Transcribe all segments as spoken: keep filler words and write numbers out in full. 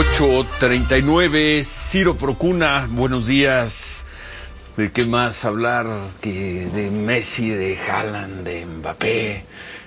ocho treinta y nueve, Ciro Procuna, buenos días. ¿De qué más hablar que de Messi, de Haaland, de Mbappé?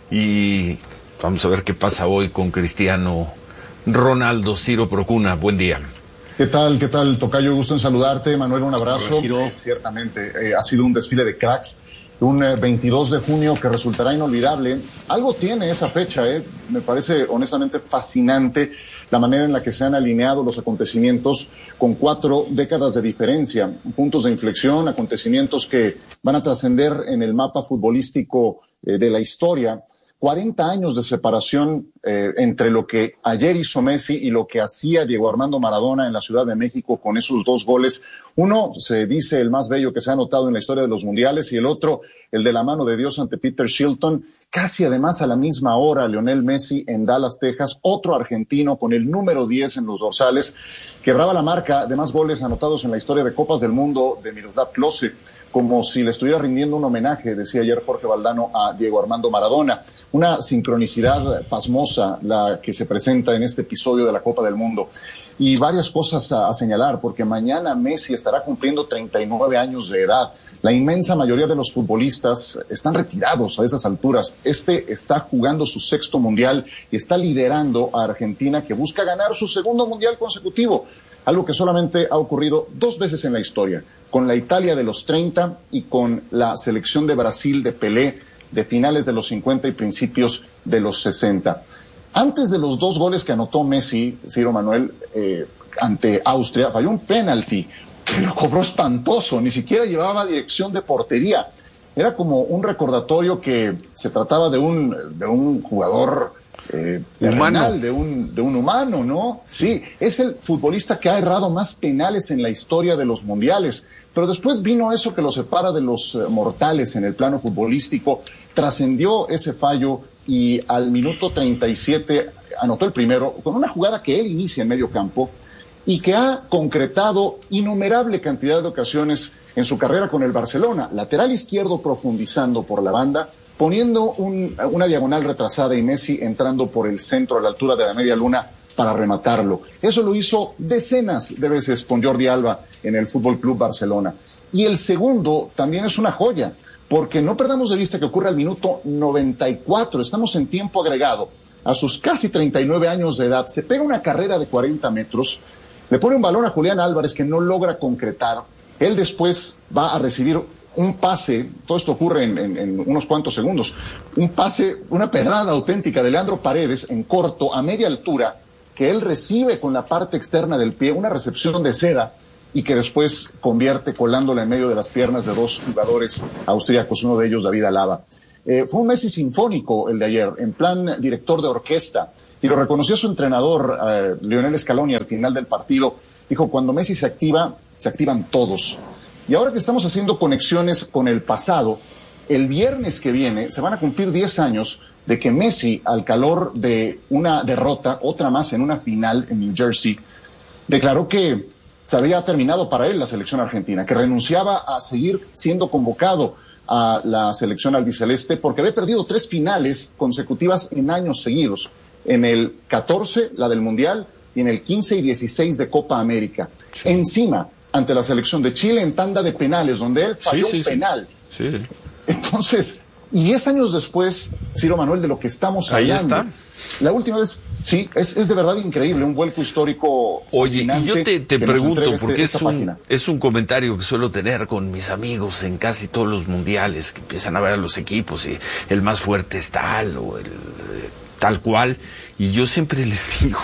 Y vamos a ver qué pasa hoy con Cristiano Ronaldo. Ciro Procuna, buen día. ¿Qué tal? ¿Qué tal, tocayo? Gusto en saludarte. Manuel, un abrazo. Hola, Ciro. Ciertamente, eh, ha sido un desfile de cracks. Un eh, veintidós de junio que resultará inolvidable. Algo tiene esa fecha, eh. Me parece honestamente fascinante la manera en la que se han alineado los acontecimientos con cuatro décadas de diferencia, puntos de inflexión, acontecimientos que van a trascender en el mapa futbolístico eh, de la historia. cuarenta años de separación eh, entre lo que ayer hizo Messi y lo que hacía Diego Armando Maradona en la Ciudad de México con esos dos goles. Uno se dice el más bello que se ha anotado en la historia de los mundiales y el otro el de la mano de Dios ante Peter Shilton. Casi además a la misma hora, Lionel Messi en Dallas, Texas, otro argentino con el número diez en los dorsales, quebraba la marca de más goles anotados en la historia de Copas del Mundo de Miroslav Klose, como si le estuviera rindiendo un homenaje, decía ayer Jorge Valdano, a Diego Armando Maradona. Una sincronicidad pasmosa la que se presenta en este episodio de la Copa del Mundo. Y varias cosas a, a señalar, porque mañana Messi estará cumpliendo treinta y nueve años de edad. La inmensa mayoría de los futbolistas están retirados a esas alturas. Este está jugando su sexto mundial y está liderando a Argentina, que busca ganar su segundo mundial consecutivo, algo que solamente ha ocurrido dos veces en la historia, con la Italia de los treinta y con la selección de Brasil de Pelé de finales de los cincuenta y principios de los sesenta. Antes de los dos goles que anotó Messi, Ciro Manuel, eh, ante Austria, falló un penalti que lo cobró espantoso, ni siquiera llevaba dirección de portería. Era como un recordatorio que se trataba de un, de un jugador eh, terrenal, de un, de un humano, ¿no? Sí, es el futbolista que ha errado más penales en la historia de los mundiales. Pero después vino eso que lo separa de los eh, mortales en el plano futbolístico, trascendió ese fallo y al minuto treinta y siete anotó el primero con una jugada que él inicia en medio campo y que ha concretado innumerable cantidad de ocasiones en su carrera con el Barcelona. Lateral izquierdo profundizando por la banda, poniendo un, una diagonal retrasada y Messi entrando por el centro a la altura de la media luna para rematarlo. Eso lo hizo decenas de veces con Jordi Alba en el F C Barcelona. Y el segundo también es una joya, porque no perdamos de vista que ocurre al minuto noventa y cuatro, estamos en tiempo agregado. A sus casi treinta y nueve años de edad, se pega una carrera de cuarenta metros, le pone un balón a Julián Álvarez que no logra concretar. Él después va a recibir un pase, todo esto ocurre en, en, en unos cuantos segundos, un pase, una pedrada auténtica de Leandro Paredes en corto, a media altura, que él recibe con la parte externa del pie, una recepción de seda, y que después convierte colándola en medio de las piernas de dos jugadores austríacos, uno de ellos David Alaba. Eh, fue un Messi sinfónico el de ayer, en plan director de orquesta, y lo reconoció su entrenador, eh, Lionel Scaloni, al final del partido. Dijo, cuando Messi se activa, se activan todos. Y ahora que estamos haciendo conexiones con el pasado, el viernes que viene se van a cumplir diez años de que Messi, al calor de una derrota, otra más en una final en New Jersey, declaró que se había terminado para él la selección argentina, que renunciaba a seguir siendo convocado a la selección albiceleste porque había perdido tres finales consecutivas en años seguidos. En el catorce, la del Mundial, y en el quince y dieciséis de Copa América. Sí. Encima, ante la selección de Chile en tanda de penales, donde él falló sí, sí, un penal. Sí. Sí, sí. Entonces, y diez años después, Ciro Manuel, de lo que estamos Ahí hablando. Ahí está. La última vez, sí, es, es de verdad increíble, un vuelco histórico. Oye, y yo te, te pregunto, porque este, es, un, es un comentario que suelo tener con mis amigos en casi todos los mundiales, que empiezan a ver a los equipos y el más fuerte es tal o el tal cual, y yo siempre les digo,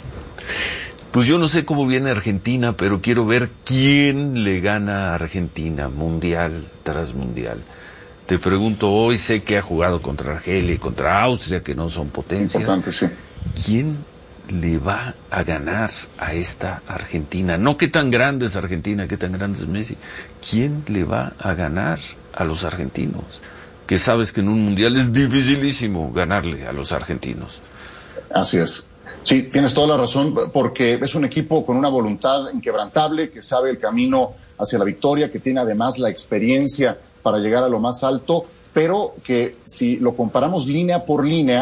pues yo no sé cómo viene Argentina, pero quiero ver quién le gana a Argentina, mundial tras mundial. Te pregunto, hoy sé que ha jugado contra Argelia y contra Austria, que no son potencias. Importante, sí. ¿Quién le va a ganar a esta Argentina? No qué tan grande es Argentina, qué tan grande es Messi. ¿Quién le va a ganar a los argentinos? Que sabes que en un mundial es dificilísimo ganarle a los argentinos. Así es. Sí, tienes toda la razón, porque es un equipo con una voluntad inquebrantable, que sabe el camino hacia la victoria, que tiene además la experiencia para llegar a lo más alto, pero que si lo comparamos línea por línea,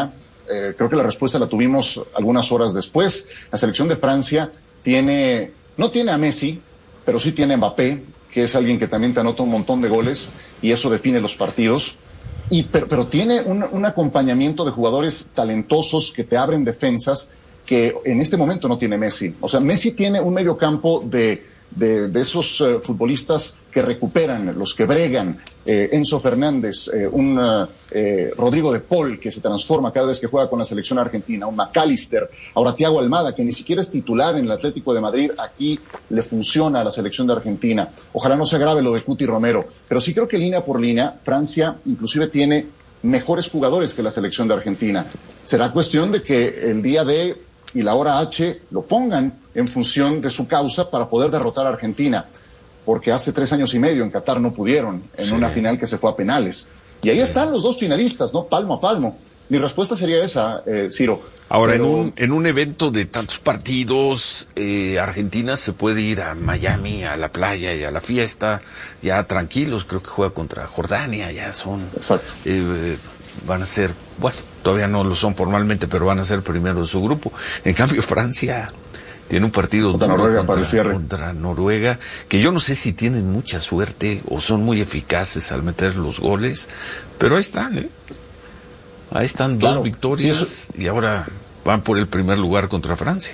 eh, creo que la respuesta la tuvimos algunas horas después. La selección de Francia tiene, no tiene a Messi, pero sí tiene a Mbappé, que es alguien que también te anota un montón de goles, y eso define los partidos. Y, pero, pero tiene un, un acompañamiento de jugadores talentosos que te abren defensas que en este momento no tiene Messi. O sea, Messi tiene un mediocampo de, de, de esos uh, futbolistas que recuperan, los que bregan, eh, Enzo Fernández, eh, un uh, eh, Rodrigo de Paul, que se transforma cada vez que juega con la selección argentina, un McAllister, ahora Thiago Almada, que ni siquiera es titular en el Atlético de Madrid, aquí le funciona a la selección de Argentina. Ojalá no se agrave lo de Cuti Romero, pero sí creo que línea por línea, Francia inclusive tiene mejores jugadores que la selección de Argentina. Será cuestión de que el día D y la hora H lo pongan en función de su causa para poder derrotar a Argentina, porque hace tres años y medio en Qatar no pudieron, en sí. una final que se fue a penales. Y ahí sí. están los dos finalistas, ¿no? Palmo a palmo. Mi respuesta sería esa, eh, Ciro. Ahora, Pero... en, un, en un evento de tantos partidos, eh, Argentina se puede ir a Miami, a la playa y a la fiesta, ya tranquilos, creo que juega contra Jordania, ya son... Exacto. Eh, van a ser, bueno, todavía no lo son formalmente, pero van a ser primero de su grupo. En cambio, Francia tiene un partido contra Noruega, para el cierre. contra Noruega, que yo no sé si tienen mucha suerte o son muy eficaces al meter los goles, pero ahí están, ¿eh? Ahí están dos claro, victorias sí, y ahora van por el primer lugar contra Francia.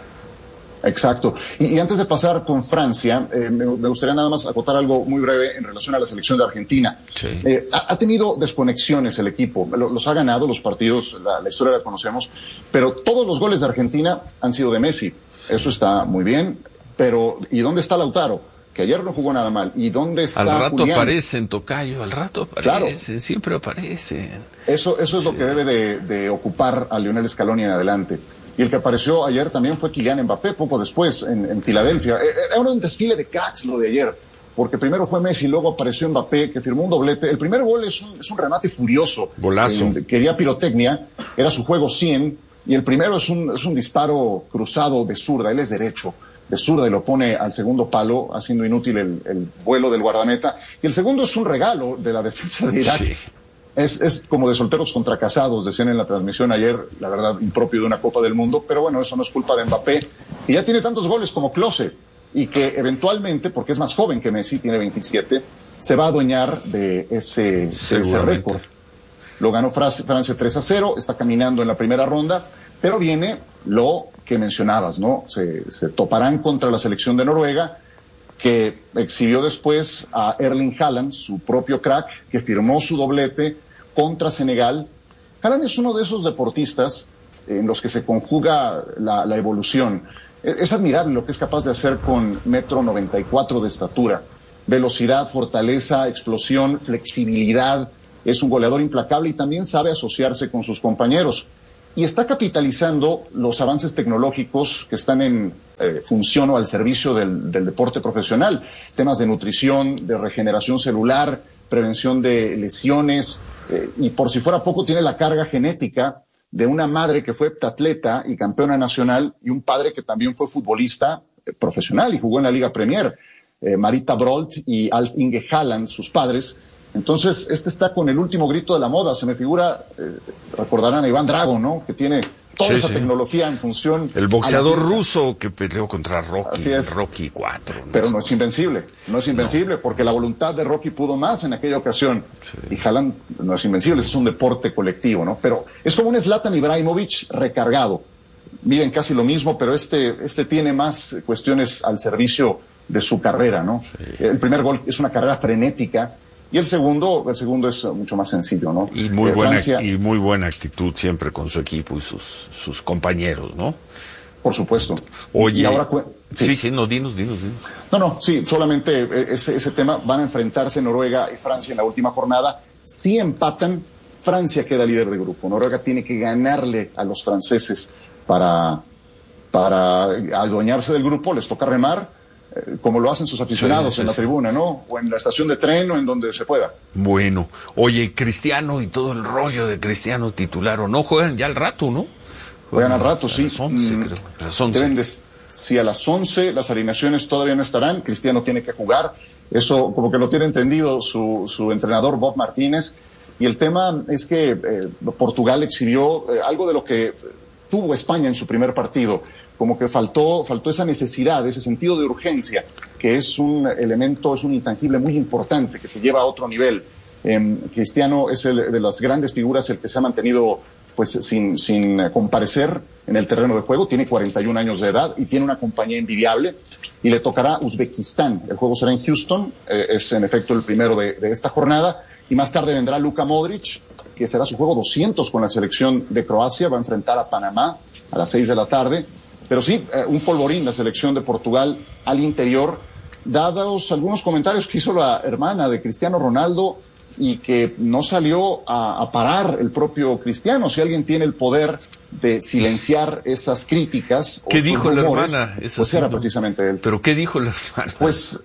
Exacto. Y, y antes de pasar con Francia, eh, me, me gustaría nada más acotar algo muy breve en relación a la selección de Argentina. Sí. Eh, ha, ha tenido desconexiones el equipo, los, los ha ganado los partidos, la, la historia la conocemos, pero todos los goles de Argentina han sido de Messi. Eso está muy bien, pero ¿y dónde está Lautaro? Que ayer no jugó nada mal. ¿Y dónde está Al rato Julián? Aparecen, tocayo, al rato aparecen, claro. Siempre aparecen. Eso, eso es sí. lo que debe de, de ocupar a Lionel Scaloni en adelante. Y el que apareció ayer también fue Kylian Mbappé, poco después, en, en Filadelfia. Era un desfile de cracks lo de ayer, porque primero fue Messi, luego apareció Mbappé, que firmó un doblete. El primer gol es un, es un remate furioso. Golazo. Eh, quería pirotecnia, era su juego cien, y el primero es un, es un disparo cruzado de zurda, él es derecho, de zurda, y lo pone al segundo palo, haciendo inútil el, el vuelo del guardameta. Y el segundo es un regalo de la defensa de Irak. Sí. Es, es como de solteros contra casados, decían en la transmisión ayer, la verdad, impropio de una Copa del Mundo, pero bueno, eso no es culpa de Mbappé, y ya tiene tantos goles como Klose, y que eventualmente, porque es más joven que Messi, tiene veintisiete, se va a adueñar de ese, de ese récord. Lo ganó Francia tres a cero, está caminando en la primera ronda, pero viene lo que mencionabas, ¿no? Se, se toparán contra la selección de Noruega, que exhibió después a Erling Haaland, su propio crack, que firmó su doblete contra Senegal. Haaland es uno de esos deportistas en los que se conjuga la, la evolución. Es, es admirable lo que es capaz de hacer con metro noventa y cuatro de estatura. Velocidad, fortaleza, explosión, flexibilidad. Es un goleador implacable y también sabe asociarse con sus compañeros. Y está capitalizando los avances tecnológicos que están en eh, función o al servicio del, del deporte profesional. Temas de nutrición, de regeneración celular, prevención de lesiones, eh, y por si fuera poco tiene la carga genética de una madre que fue heptatleta y campeona nacional y un padre que también fue futbolista eh, profesional y jugó en la Liga Premier. Eh, Marita Brolt y Alf Inge Haaland, sus padres. Entonces, este está con el último grito de la moda. Se me figura, eh, recordarán a Iván Drago, ¿no? Que tiene toda sí, esa sí. tecnología en función... El boxeador ruso que peleó contra Rocky, Así es. Rocky cuatro. ¿no? Pero no es invencible, no es invencible, no. porque la voluntad de Rocky pudo más en aquella ocasión. Sí. Y Haaland no es invencible, es un deporte colectivo, ¿no? Pero es como un Zlatan Ibrahimovic recargado. Miren, casi lo mismo, pero este, este tiene más cuestiones al servicio de su carrera, ¿no? Sí. El primer gol es una carrera frenética. Y el segundo, el segundo es mucho más sencillo, ¿no? Y muy eh, buena Francia, y muy buena actitud siempre con su equipo y sus sus compañeros, ¿no? Por supuesto. Oye, y ahora, sí, sí, sí no, dinos, dinos, dinos. No, no, sí, solamente ese, ese tema. Van a enfrentarse Noruega y Francia en la última jornada. Si empatan, Francia queda líder de grupo. Noruega tiene que ganarle a los franceses para, para adueñarse del grupo. Les toca remar, como lo hacen sus aficionados sí, sí, en la sí. tribuna, ¿no? O en la estación de tren o en donde se pueda. Bueno, oye, Cristiano y todo el rollo de Cristiano titular o no, juegan ya al rato, ¿no? Juegan, juegan al rato, sí. A las once, mm, creo. A las once. Deben de, si a las once las alineaciones todavía no estarán, Cristiano tiene que jugar. Eso como que lo tiene entendido su, su entrenador Bob Martínez. Y el tema es que eh, Portugal exhibió eh, algo de lo que tuvo España en su primer partido, como que faltó, faltó esa necesidad, ese sentido de urgencia, que es un elemento, es un intangible muy importante que te lleva a otro nivel. Eh, Cristiano es el, de las grandes figuras, el que se ha mantenido pues sin, sin comparecer en el terreno de juego, tiene cuarenta y un años de edad y tiene una compañía envidiable, y le tocará Uzbekistán. El juego será en Houston, eh, es en efecto el primero de, de esta jornada, y más tarde vendrá Luka Modric, que será su juego doscientos con la selección de Croacia, va a enfrentar a Panamá a las seis de la tarde, pero sí, eh, un polvorín la selección de Portugal al interior, dados algunos comentarios que hizo la hermana de Cristiano Ronaldo, y que no salió a, a parar el propio Cristiano. Si alguien tiene el poder de silenciar esas críticas, ¿qué dijo rumores, la hermana? Esa pues sí, era precisamente él. ¿Pero qué dijo la hermana? Pues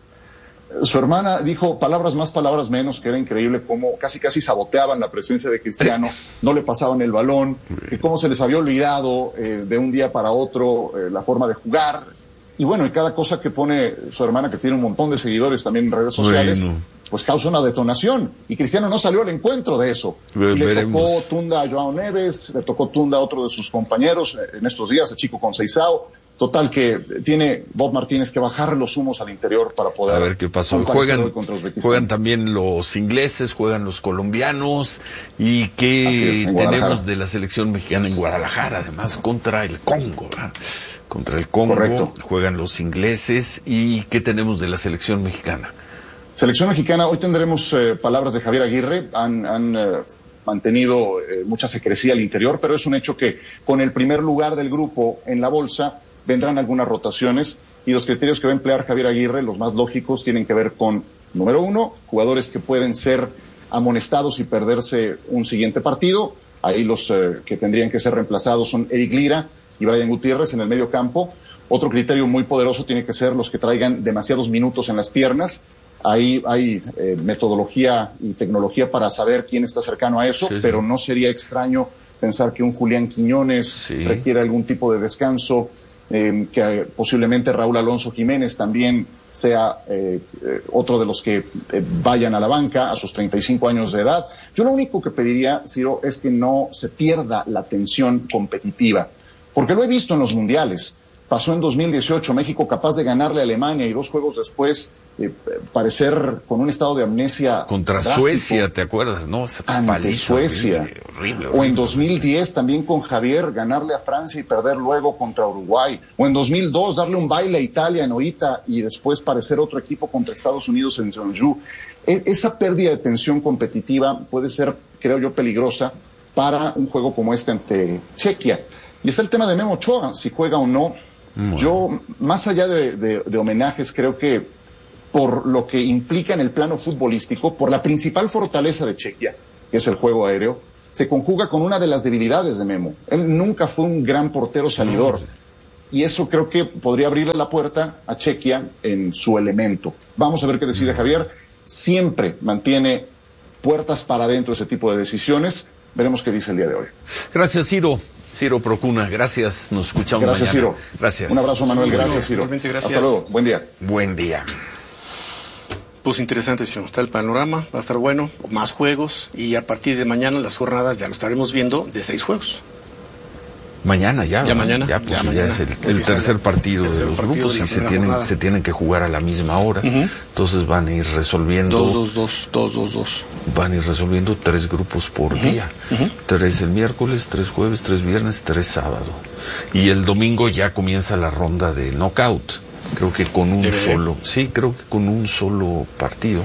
su hermana dijo palabras más, palabras menos, que era increíble cómo casi casi saboteaban la presencia de Cristiano, no le pasaban el balón, que cómo se les había olvidado eh, de un día para otro eh, la forma de jugar. Y bueno, y cada cosa que pone su hermana, que tiene un montón de seguidores también en redes sociales, bueno, pues causa una detonación. Y Cristiano no salió al encuentro de eso. Y le veremos. Tocó tunda a Joao Neves, le tocó tunda a otro de sus compañeros en estos días, el Chico Conceição. Total que tiene Bob Martínez que bajar los humos al interior para poder... A ver qué pasó. Juegan, juegan también los ingleses, juegan los colombianos. ¿Y qué es, tenemos de la selección mexicana en Guadalajara? Además, contra el Congo, ¿verdad? Contra el Congo. Correcto. Juegan los ingleses. ¿Y qué tenemos de la selección mexicana? Selección mexicana, hoy tendremos eh, palabras de Javier Aguirre. Han, han eh, mantenido eh, mucha secrecía al interior, pero es un hecho que con el primer lugar del grupo en la bolsa vendrán algunas rotaciones, y los criterios que va a emplear Javier Aguirre, los más lógicos, tienen que ver con, número uno, jugadores que pueden ser amonestados y perderse un siguiente partido. Ahí los eh, que tendrían que ser reemplazados son Eric Lira y Brian Gutiérrez en el medio campo. Otro criterio muy poderoso tiene que ser los que traigan demasiados minutos en las piernas. Ahí hay eh, metodología y tecnología para saber quién está cercano a eso, sí, sí. Pero no sería extraño pensar que un Julián Quiñones sí. requiere algún tipo de descanso, eh, que eh, posiblemente Raúl Alonso Jiménez también sea eh, eh, otro de los que eh, vayan a la banca a sus treinta y cinco años de edad. Yo lo único que pediría, Ciro, es que no se pierda la tensión competitiva, porque lo he visto en los mundiales. Pasó en dos mil dieciocho, México capaz de ganarle a Alemania y dos juegos después eh, parecer con un estado de amnesia contra drástico. Suecia, ¿te acuerdas? No, ante Suecia. Horrible, horrible, horrible, o en dos mil diez también con Javier ganarle a Francia y perder luego contra Uruguay. O en dos mil dos darle un baile a Italia en Oita y después parecer otro equipo contra Estados Unidos en Jeonju. Es, esa pérdida de tensión competitiva puede ser, creo yo, peligrosa para un juego como este ante Chequia. Y está el tema de Memo Ochoa, si juega o no. Bueno. Yo, más allá de, de, de homenajes, creo que por lo que implica en el plano futbolístico, por la principal fortaleza de Chequia, que es el juego aéreo, se conjuga con una de las debilidades de Memo. Él nunca fue un gran portero salidor. Y eso creo que podría abrirle la puerta a Chequia en su elemento. Vamos a ver qué decide Javier. Siempre mantiene puertas para adentro ese tipo de decisiones. Veremos qué dice el día de hoy. Gracias, Ciro. Ciro Procuna, gracias, nos escuchamos gracias, mañana. Ciro. Gracias. Un abrazo, Manuel, gracias, Ciro. Gracias. Hasta luego, buen día. Buen día. Pues interesante, Ciro. Está el panorama, va a estar bueno, más juegos, y a partir de mañana las jornadas ya lo estaremos viendo de seis juegos. Mañana ya. Ya mañana. Ya, pues, ya, ya mañana. es el, el tercer partido tercer de los partido grupos de y se tienen, se tienen que jugar a la misma hora. Uh-huh. Entonces van a ir resolviendo. Dos, dos, dos, dos, dos, dos. Van a ir resolviendo tres grupos por uh-huh. día. Uh-huh. Tres el miércoles, tres jueves, tres viernes, tres sábado. Y el domingo ya comienza la ronda de knockout. Creo que con un ¿Debe? solo. Sí, creo que con un solo partido.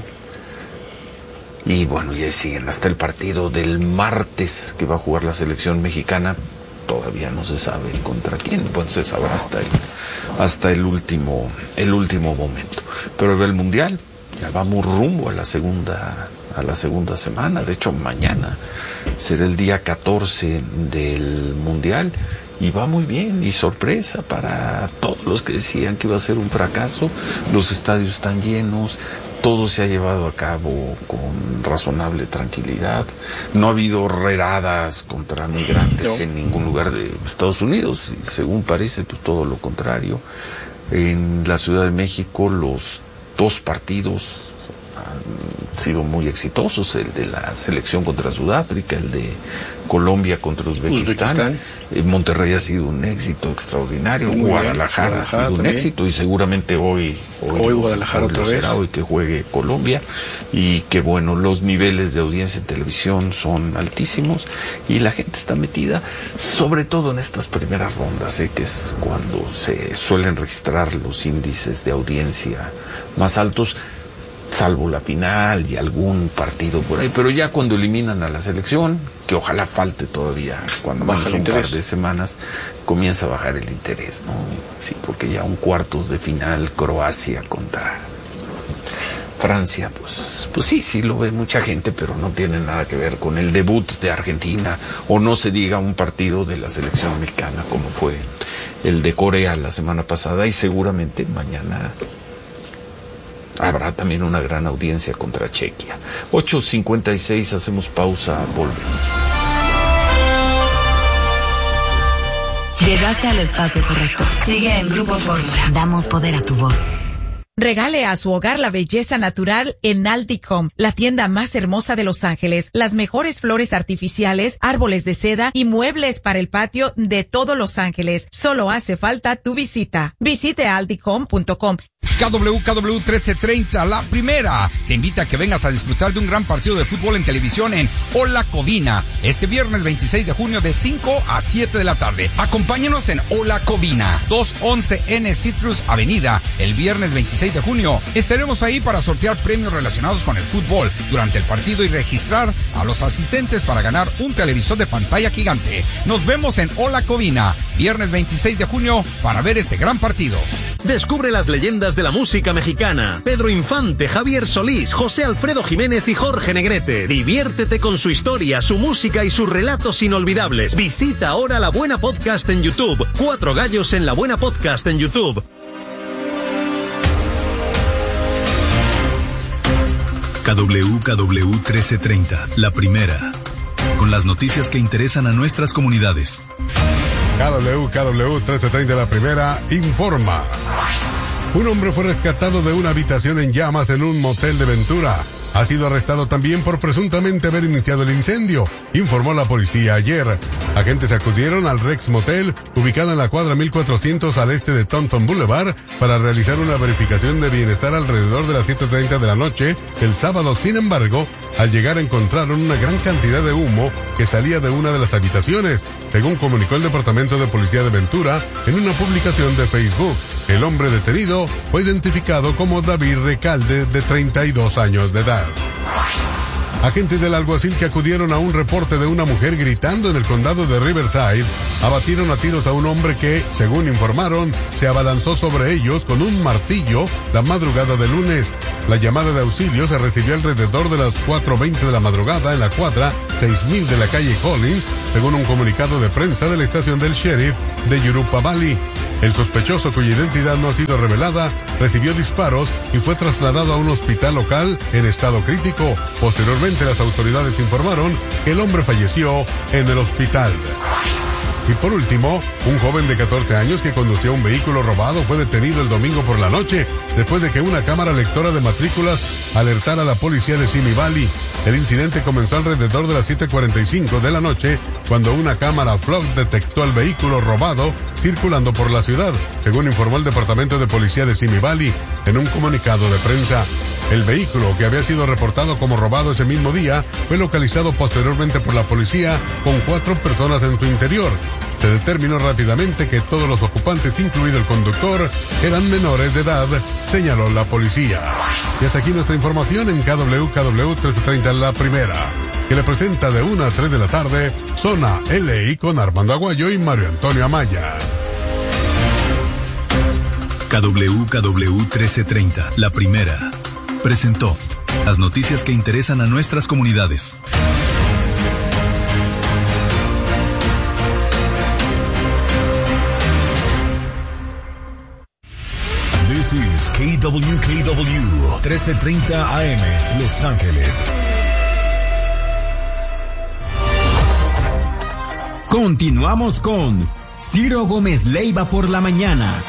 Y bueno, ya siguen hasta el partido del martes que va a jugar la selección mexicana. Todavía no se sabe contra quién, pues se sabrá hasta el, hasta el último, el último momento. Pero el mundial, ya vamos rumbo a la segunda, a la segunda semana. De hecho, mañana será el día catorce del mundial y va muy bien. Y sorpresa para todos los que decían que iba a ser un fracaso. Los estadios están llenos. Todo se ha llevado a cabo con razonable tranquilidad. No ha habido redadas contra migrantes no. en ningún lugar de Estados Unidos. Y según parece, pues todo lo contrario. En la Ciudad de México, los dos partidos han sido muy exitosos, el de la selección contra Sudáfrica, el de Colombia contra Uzbekistán. Uzbekistán. Eh, Monterrey ha sido un éxito extraordinario, muy Guadalajara, Guadalajara ha sido también. un éxito, y seguramente hoy hoy, hoy Guadalajara hoy otra vez será, hoy que juegue Colombia, y que bueno, los niveles de audiencia en televisión son altísimos y la gente está metida, sobre todo en estas primeras rondas, ¿eh? que es cuando se suelen registrar los índices de audiencia más altos, salvo la final y algún partido por ahí, pero ya cuando eliminan a la selección, que ojalá falte todavía, cuando baja un par de semanas, comienza a bajar el interés, ¿no? Sí, porque ya un cuartos de final, Croacia contra Francia, pues, pues sí, sí lo ve mucha gente, pero no tiene nada que ver con el debut de Argentina, o no se diga un partido de la selección mexicana como fue el de Corea la semana pasada, y seguramente mañana habrá también una gran audiencia contra Chequia. ocho cincuenta y seis, hacemos pausa, volvemos. Llegaste al espacio correcto. Sigue en Grupo Fórmula. Damos poder a tu voz. Regale a su hogar la belleza natural en Altic Home, la tienda más hermosa de Los Ángeles. Las mejores flores artificiales, árboles de seda y muebles para el patio de todo Los Ángeles. Solo hace falta tu visita. Visite altic home punto com. K W K W trece treinta, la primera, te invita a que vengas a disfrutar de un gran partido de fútbol en televisión en Hola Covina, este viernes veintiséis de junio de cinco a siete de la tarde. Acompáñanos en Hola Covina, doscientos once N Citrus Avenida, el viernes veintiséis de junio. Estaremos ahí para sortear premios relacionados con el fútbol durante el partido y registrar a los asistentes para ganar un televisor de pantalla gigante. Nos vemos en Hola Covina, viernes veintiséis de junio, para ver este gran partido. Descubre las leyendas de la música mexicana. Pedro Infante, Javier Solís, José Alfredo Jiménez y Jorge Negrete. Diviértete con su historia, su música y sus relatos inolvidables. Visita ahora La Buena Podcast en YouTube. Cuatro Gallos en La Buena Podcast en YouTube. K W K W trece treinta, la primera. Con las noticias que interesan a nuestras comunidades. K W K W trece treinta, la primera, informa. Un hombre fue rescatado de una habitación en llamas en un motel de Ventura. Ha sido arrestado también por presuntamente haber iniciado el incendio, informó la policía ayer. Agentes acudieron al Rex Motel, ubicado en la cuadra mil cuatrocientos al este de Taunton Boulevard, para realizar una verificación de bienestar alrededor de las siete treinta de la noche el sábado. Sin embargo, al llegar encontraron una gran cantidad de humo que salía de una de las habitaciones, según comunicó el Departamento de Policía de Ventura en una publicación de Facebook. El hombre detenido fue identificado como David Recalde, de treinta y dos años de edad. Agentes del alguacil que acudieron a un reporte de una mujer gritando en el condado de Riverside abatieron a tiros a un hombre que, según informaron, se abalanzó sobre ellos con un martillo la madrugada del lunes. La llamada de auxilio se recibió alrededor de las cuatro veinte de la madrugada en la cuadra seis mil de la calle Collins, según un comunicado de prensa de la estación del sheriff de Yurupa Valley. El sospechoso, cuya identidad no ha sido revelada, recibió disparos y fue trasladado a un hospital local en estado crítico. Posteriormente, las autoridades informaron que el hombre falleció en el hospital. Y por último, un joven de catorce años que conducía un vehículo robado fue detenido el domingo por la noche después de que una cámara lectora de matrículas alertara a la policía de Simi Valley. El incidente comenzó alrededor de las siete cuarenta y cinco de la noche, cuando una cámara Flock detectó el vehículo robado circulando por la ciudad, según informó el Departamento de Policía de Simi Valley en un comunicado de prensa. El vehículo, que había sido reportado como robado ese mismo día, fue localizado posteriormente por la policía con cuatro personas en su interior. Se determinó rápidamente que todos los ocupantes, incluido el conductor, eran menores de edad, señaló la policía. Y hasta aquí nuestra información en K W K W trece treinta, la primera, que le presenta de una a tres de la tarde, Zona L I con Armando Aguayo y Mario Antonio Amaya. K W K W trece treinta, la primera, presentó las noticias que interesan a nuestras comunidades. This is K W K W trece treinta A M, Los Ángeles. Continuamos con Ciro Gómez Leiva por la mañana.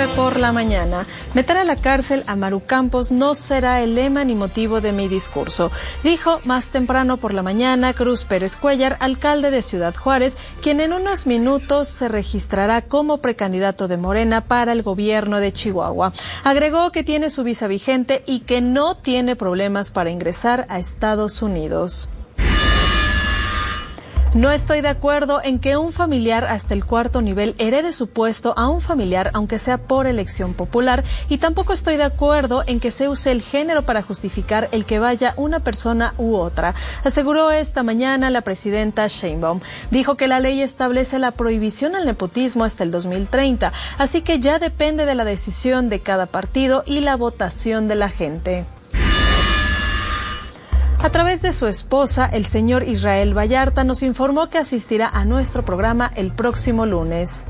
por la mañana. Meter a la cárcel a Maru Campos no será el lema ni motivo de mi discurso, dijo más temprano por la mañana Cruz Pérez Cuellar, alcalde de Ciudad Juárez, quien en unos minutos se registrará como precandidato de Morena para el gobierno de Chihuahua. Agregó que tiene su visa vigente y que no tiene problemas para ingresar a Estados Unidos. No estoy de acuerdo en que un familiar hasta el cuarto nivel herede su puesto a un familiar, aunque sea por elección popular, y tampoco estoy de acuerdo en que se use el género para justificar el que vaya una persona u otra, aseguró esta mañana la presidenta Sheinbaum. Dijo que la ley establece la prohibición al nepotismo hasta el dos mil treinta, así que ya depende de la decisión de cada partido y la votación de la gente. A través de su esposa, el señor Israel Vallarta nos informó que asistirá a nuestro programa el próximo lunes.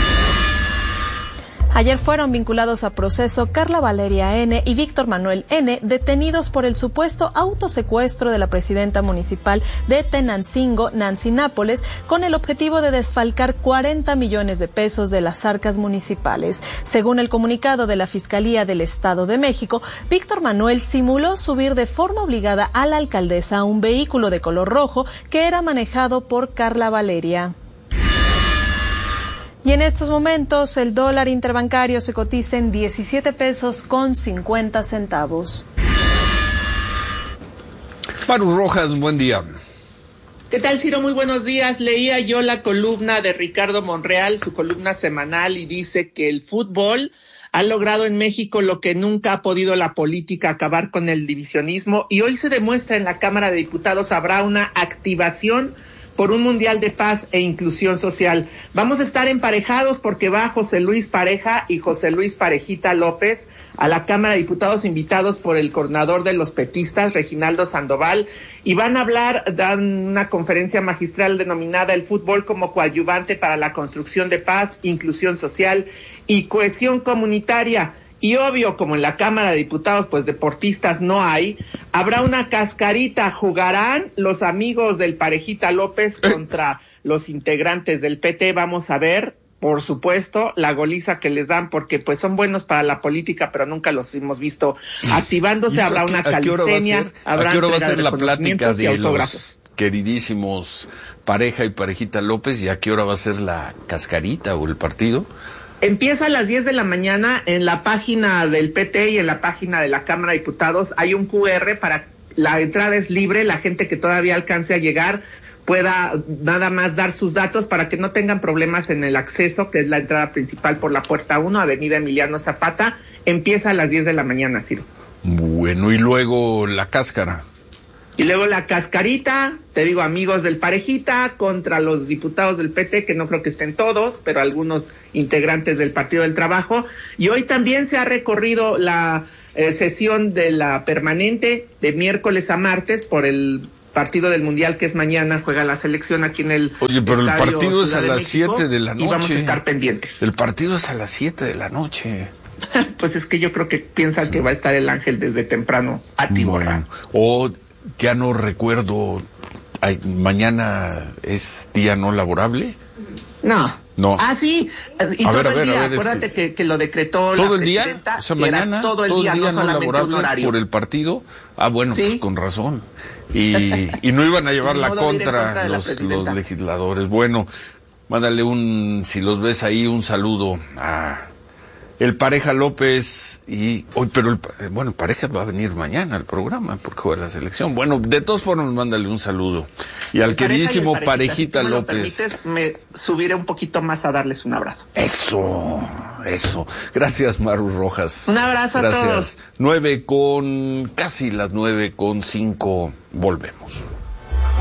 Ayer fueron vinculados a proceso Carla Valeria N. y Víctor Manuel N., detenidos por el supuesto autosecuestro de la presidenta municipal de Tenancingo, Nancy Nápoles, con el objetivo de desfalcar cuarenta millones de pesos de las arcas municipales. Según el comunicado de la Fiscalía del Estado de México, Víctor Manuel simuló subir de forma obligada a la alcaldesa a un vehículo de color rojo que era manejado por Carla Valeria. Y en estos momentos el dólar interbancario se cotiza en diecisiete pesos con cincuenta centavos. Maru Rojas, buen día. ¿Qué tal, Ciro? Muy buenos días. Leía yo la columna de Ricardo Monreal, su columna semanal, y dice que el fútbol ha logrado en México lo que nunca ha podido la política, acabar con el divisionismo, y hoy se demuestra en la Cámara de Diputados. Habrá una activación por un mundial de paz e inclusión social. Vamos a estar emparejados porque va José Luis Pareja y José Luis Parejita López a la Cámara de Diputados, invitados por el coordinador de los petistas, Reginaldo Sandoval, y van a hablar, dan una conferencia magistral denominada El fútbol como coadyuvante para la construcción de paz, inclusión social y cohesión comunitaria. Y obvio, como en la Cámara de Diputados, pues deportistas no hay, habrá una cascarita. Jugarán los amigos del Parejita López contra los integrantes del P T. Vamos a ver, por supuesto, la goliza que les dan, porque pues son buenos para la política, pero nunca los hemos visto activándose. Habrá una calistenia, habrá ¿a qué hora va a ser la plática de los queridísimos Pareja y Parejita López? ¿Y a qué hora va a ser la cascarita o el partido? Empieza a las diez de la mañana. En la página del P T y en la página de la Cámara de Diputados hay un Q R para, la entrada es libre, la gente que todavía alcance a llegar pueda nada más dar sus datos para que no tengan problemas en el acceso, que es la entrada principal por la puerta uno, Avenida Emiliano Zapata. Empieza a las diez de la mañana, Ciro. Bueno, y luego la cáscara. Y luego la cascarita, te digo, amigos del Parejita contra los diputados del P T, que no creo que estén todos, pero algunos integrantes del Partido del Trabajo. Y hoy también se ha recorrido la eh, sesión de la permanente de miércoles a martes por el partido del Mundial, que es mañana, juega la selección aquí en el Oye, pero el partido es a las México, siete de la noche. Y vamos a estar pendientes. El partido es a las siete de la noche. Pues es que yo creo que piensan que va a estar el Ángel desde temprano atiborrado. Bueno, o ya no recuerdo, ay, mañana es día no laborable. No. No. Ah, sí. Y a todo ver, a el ver, día, a ver, acuérdate este... que, que lo decretó todo la el día, presidenta, o sea, mañana, todo el todo día, el día no, no laborable horario. Por el partido. Ah, bueno, ¿sí? Pues con razón. Y, y no iban a llevar la contra, contra los, los legisladores. Bueno, mándale un, si los ves ahí, un saludo a el Pareja López y hoy, pero el, bueno, Pareja va a venir mañana al programa porque juega la selección. Bueno, de todas formas, mándale un saludo. Y al queridísimo Parejita, Parejita si López. Me, permites, me subiré un poquito más a darles un abrazo. Eso, eso. Gracias, Maru Rojas. Un abrazo Gracias. a todos. Nueve con, casi las nueve con cinco, volvemos.